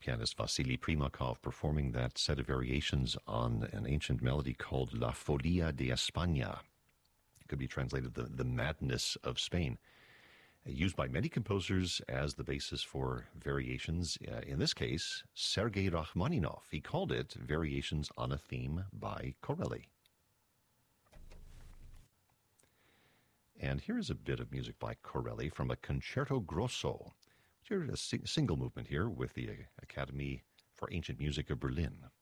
pianist Vasily Primakov performing that set of variations on an ancient melody called La Folia de España. It could be translated the madness of Spain. Used by many composers as the basis for variations. In this case, Sergei Rachmaninoff. He called it Variations on a Theme by Corelli. And here is a bit of music by Corelli from a Concerto Grosso. Here's a single movement here with the Academy for Ancient Music of Berlin.